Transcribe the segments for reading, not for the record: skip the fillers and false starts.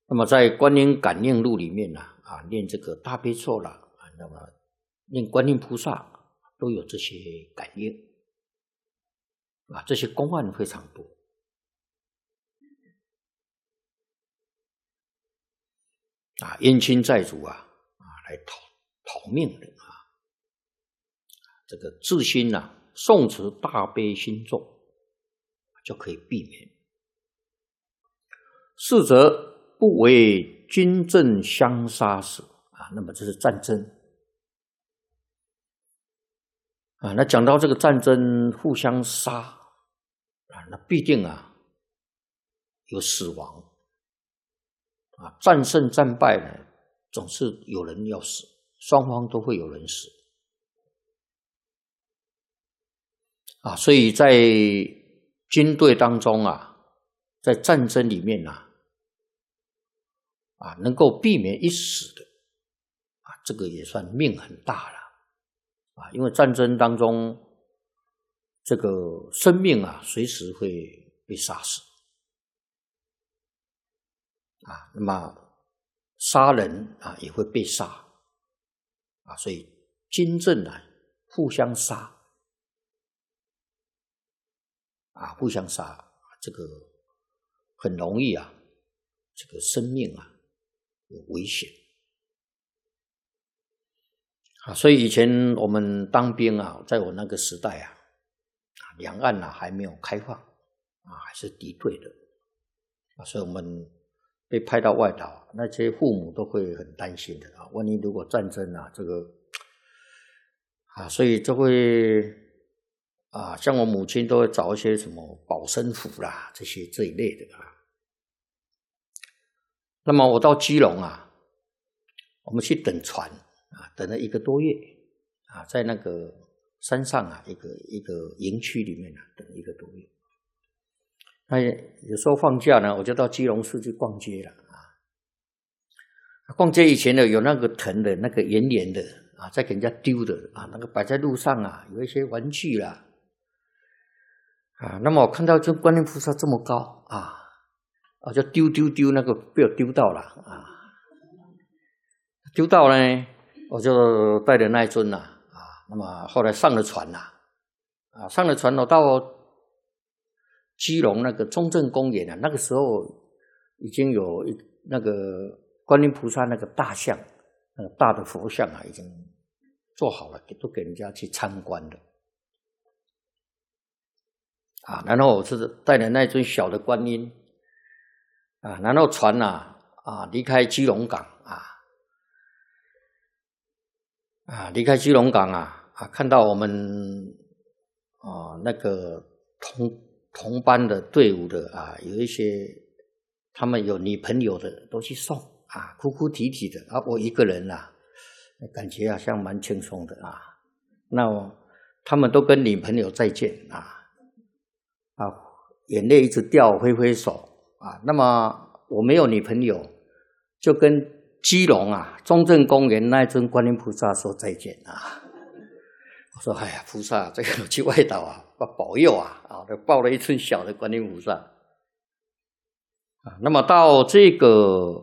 那么在观音感应录里面念这个大悲咒啦，那么念观音菩萨都有这些感应这些公案非常多冤亲债主来讨命的这个自心诵持大悲心咒就可以避免。是则不为军阵相杀时那么这是战争那讲到这个战争互相杀那必定有死亡战胜战败呢，总是有人要死，双方都会有人死所以在军队当中在战争里面能够避免一死的这个也算命很大了因为战争当中这个生命随时会被杀死那么杀人也会被杀所以军阵互相杀互相杀这个很容易这个生命有危险所以以前我们当兵在我那个时代两岸还没有开放还是敌对的所以我们被派到外岛，那些父母都会很担心的万一如果战争这个所以就会像我母亲都会找一些什么保身符啦这一类的那么我到基隆我们去等船等了1个多月在那个山上一个营区里面等1个多月。那有时候放假呢，我就到基隆市去逛街了逛街以前呢，有那个藤的那个圆圆的再给人家丢的那个摆在路上有一些玩具啦那么我看到这观音菩萨这么高我就丢那个被我丢到了丢到呢，我就带着那一尊那么后来上了船上了船我到基隆那个中正公园那个时候已经有那个观音菩萨那个大像那个大的佛像已经做好了，都给人家去参观的然后我是带着那尊小的观音然后船离开基隆港离开基隆港看到我们那个同班的队伍的有一些他们有女朋友的都去送哭哭啼啼的我一个人感觉好像蛮轻松的那他们都跟女朋友再见眼泪一直掉挥挥手那么我没有女朋友就跟基隆中正公园那一尊观音菩萨说再见我说哎呀菩萨这个我去外岛保佑就抱了一尊小的观音菩萨那么到这个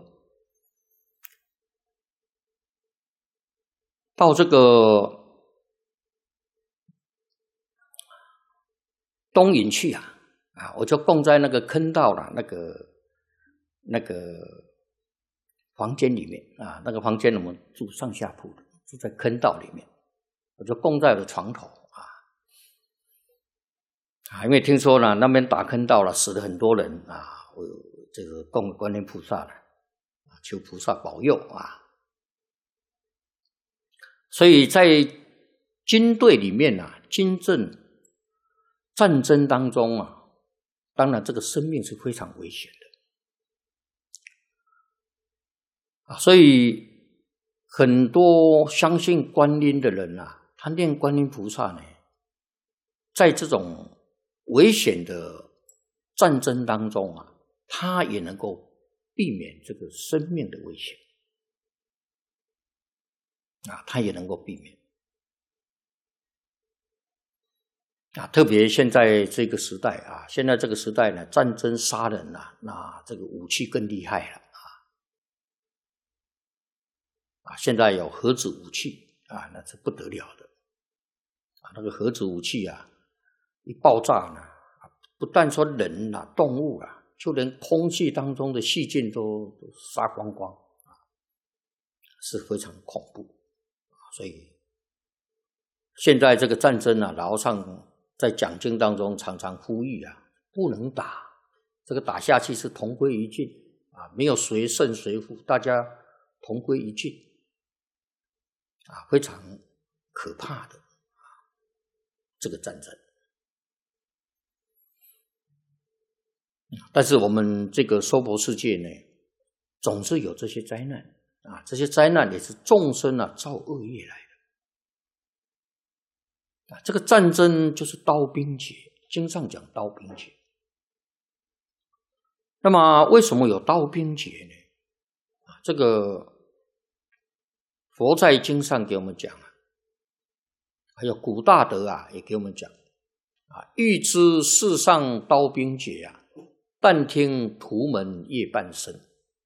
东引去我就供在那个坑道了那个房间里面那个房间我们住上下铺的，住在坑道里面，我就供在我的床头因为听说呢那边打坑道了，死了很多人我这个供观音菩萨了求菩萨保佑所以在军队里面军阵战争当中当然这个生命是非常危险的所以很多相信观音的人他念观音菩萨呢，在这种危险的战争当中他也能够避免这个生命的危险他也能够避免特别现在这个时代现在这个时代呢，战争杀人那这个武器更厉害了现在有核子武器那是不得了的那个核子武器一爆炸呢不但说人动物就连空气当中的细菌都杀光光是非常恐怖所以现在这个战争老和尚在讲经当中常常呼吁不能打，这个打下去是同归于尽没有谁胜谁负，大家同归于尽非常可怕的这个战争。但是我们这个娑婆世界呢，总是有这些灾难这些灾难也是众生造恶业来的这个战争就是刀兵劫，经上讲刀兵劫。那么为什么有刀兵劫呢？这个佛在经上给我们讲还有古大德也给我们讲欲知世上刀兵劫但听屠门夜半声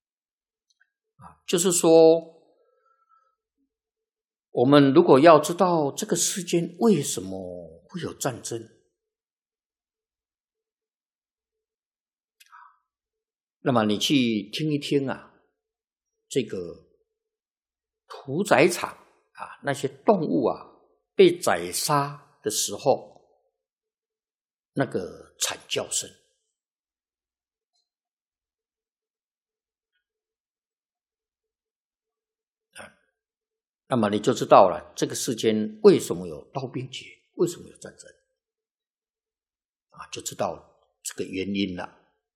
就是说我们如果要知道这个世间为什么会有战争那么你去听一听这个屠宰场那些动物被宰杀的时候那个惨叫声那么你就知道了这个世间为什么有刀兵劫，为什么有战争就知道这个原因了。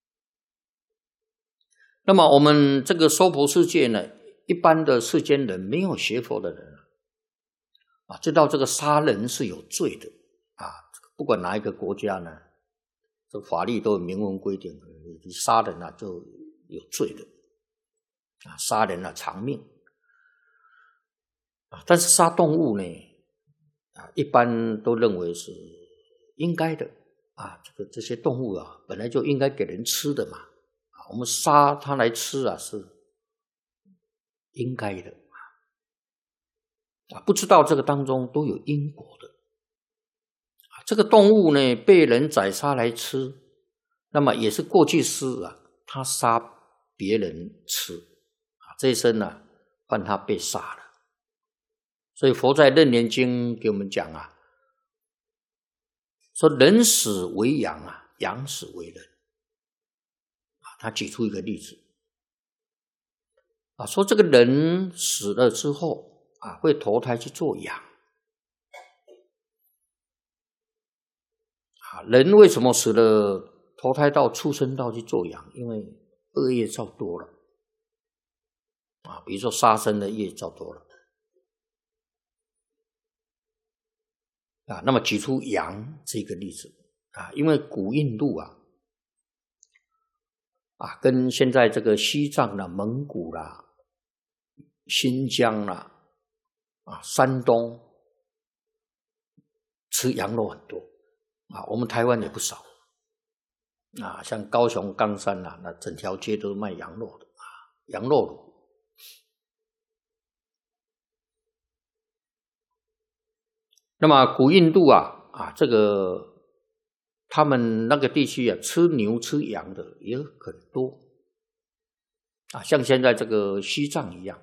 那么我们这个娑婆世界呢，一般的世间人没有学佛的人知道这个杀人是有罪的不管哪一个国家呢，这个法律都有明文规定，你杀人就有罪的杀人偿命但是杀动物呢一般都认为是应该的这些动物本来就应该给人吃的嘛我们杀它来吃是应该的不知道这个当中都有因果的这个动物呢被人宰杀来吃，那么也是过去世他杀别人吃这一生换他被杀了。所以佛在楞严经给我们讲说人死为羊羊死为人他举出一个例子说这个人死了之后会投胎去做羊人为什么死了投胎到畜生道去做羊？因为恶业造多了比如说杀生的业造多了那么举出羊这个例子因为古印度跟现在这个西藏蒙古新疆山东吃羊肉很多我们台湾也不少像高雄冈山那整条街都是卖羊肉的羊肉炉那么古印度这个他们那个地区吃牛吃羊的也很多像现在这个西藏一样。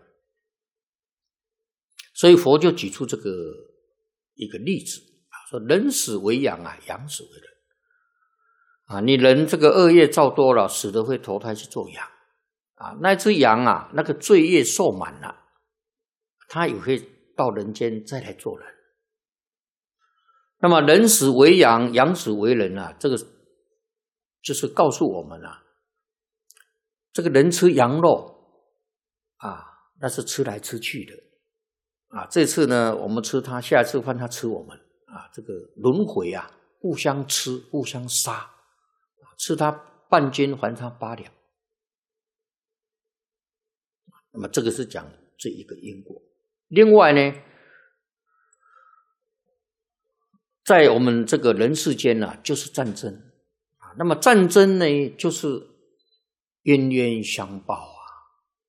所以佛就举出这个一个例子说人死为羊羊死为人你人这个恶业造多了，死了会投胎去做羊那只羊那个罪业受满了，它也会到人间再来做人。那么人死为羊羊死为人这个就是告诉我们这个人吃羊肉那是吃来吃去的这次呢我们吃它，下一次换它吃我们这个轮回互相吃互相杀吃它半斤还它8两。那么这个是讲这一个因果。另外呢在我们这个人世间就是战争那么战争呢就是冤冤相报